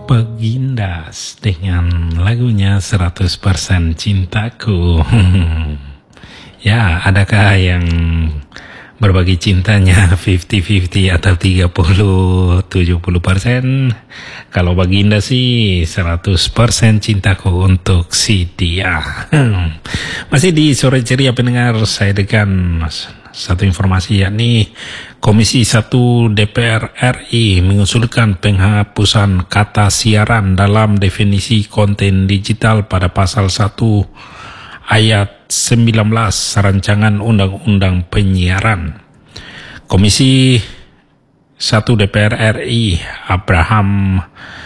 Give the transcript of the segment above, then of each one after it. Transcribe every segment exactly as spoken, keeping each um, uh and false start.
Bagindas dengan lagunya seratus persen Cintaku. Ya, adakah yang berbagi cintanya lima puluh lima puluh atau tiga puluh tujuh puluh persen? Kalau Baginda sih seratus persen cintaku untuk si dia. Masih di sore ceria pendengar, saya dengan satu informasi, yakni Komisi satu D P R R I mengusulkan penghapusan kata siaran dalam definisi konten digital pada pasal satu ayat sembilan belas Rancangan Undang-Undang Penyiaran. Komisi satu D P R R I Abraham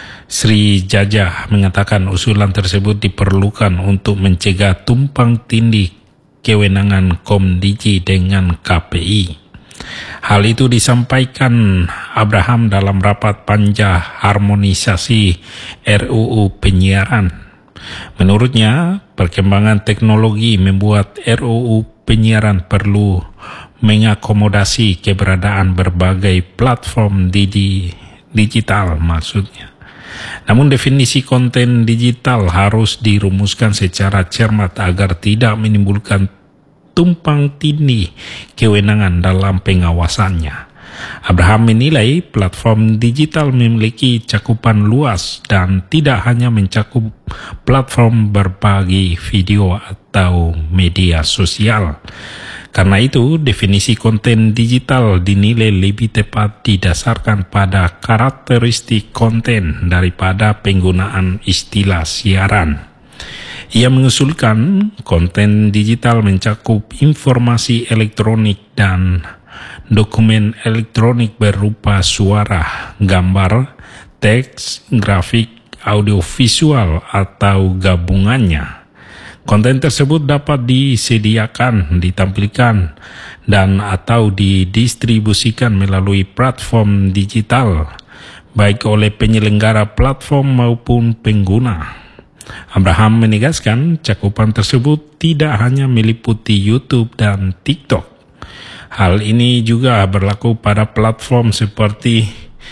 Sri Jajah mengatakan usulan tersebut diperlukan untuk mencegah tumpang tindih kewenangan Komdigi dengan K P I. Hal itu disampaikan Abraham dalam rapat panja harmonisasi R U U penyiaran. Menurutnya, perkembangan teknologi membuat R U U penyiaran perlu mengakomodasi keberadaan berbagai platform di digital maksudnya. Namun definisi konten digital harus dirumuskan secara cermat agar tidak menimbulkan tumpang tindih kewenangan dalam pengawasannya. Abraham menilai platform digital memiliki cakupan luas dan tidak hanya mencakup platform berbagi video atau media sosial. Karena itu, definisi konten digital dinilai lebih tepat didasarkan pada karakteristik konten daripada penggunaan istilah siaran. Ia mengusulkan konten digital mencakup informasi elektronik dan dokumen elektronik berupa suara, gambar, teks, grafik, audiovisual, atau gabungannya. Konten tersebut dapat disediakan, ditampilkan, dan atau didistribusikan melalui platform digital, baik oleh penyelenggara platform maupun pengguna. Abraham menegaskan cakupan tersebut tidak hanya meliputi YouTube dan TikTok. Hal ini juga berlaku pada platform seperti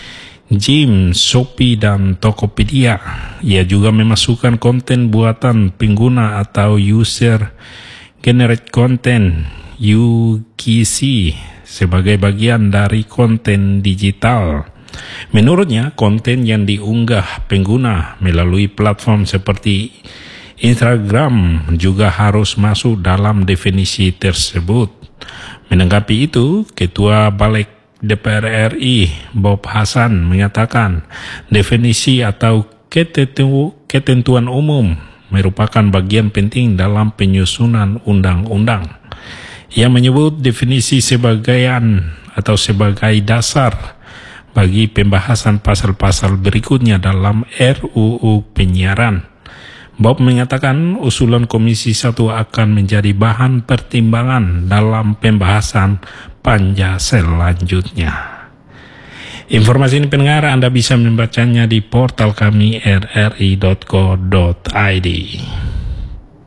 Gym, Shopee, dan Tokopedia. Ia juga memasukkan konten buatan pengguna atau user generate content U G C sebagai bagian dari konten digital. Menurutnya, konten yang diunggah pengguna melalui platform seperti Instagram juga harus masuk dalam definisi tersebut. Menanggapi itu, Ketua Balik D P R R I Bob Hasan mengatakan definisi atau ketentuan umum merupakan bagian penting dalam penyusunan undang-undang. Ia menyebut definisi sebagaian atau sebagai dasar bagi pembahasan pasal-pasal berikutnya dalam R U U penyiaran. Bob mengatakan usulan Komisi satu akan menjadi bahan pertimbangan dalam pembahasan panja selanjutnya. Informasi ini pendengar Anda bisa membacanya di portal kami r r i dot co dot i d.